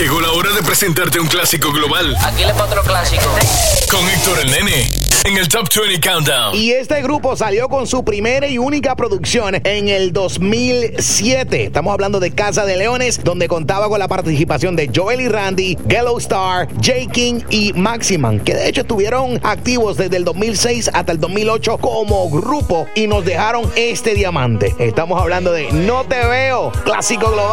Llegó la hora de presentarte un clásico global. Aquí les va otro clásico. Con Héctor el Nene. En el Top 20 Countdown. Y este grupo salió con su primera y única producción en el 2007. Estamos hablando de Casa de Leones, donde contaba con la participación de Joel y Randy, Gello Star, J. King y Maximan, que de hecho estuvieron activos desde el 2006 hasta el 2008 como grupo y nos dejaron este diamante. Estamos hablando de No Te Veo, clásico global.